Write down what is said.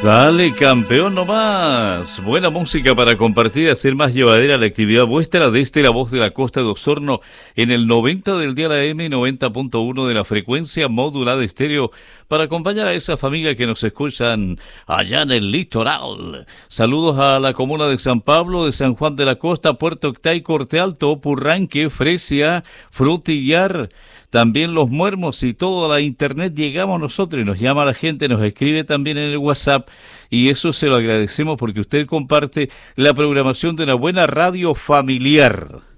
Dale, campeón nomás. Buena música para compartir y hacer más llevadera la actividad vuestra desde la voz de la Costa de Osorno en el 90 del día la M y 90.1 de la frecuencia modulada estéreo para acompañar a esa familia que nos escuchan allá en el litoral. Saludos a la comuna de San Pablo, de San Juan de la Costa, Puerto Octay, Corte Alto, Purranque, Fresia, Frutillar. También los Muermos y toda la internet llegamos nosotros y nos llama la gente, nos escribe también en el WhatsApp y eso se lo agradecemos porque usted comparte la programación de una buena radio familiar.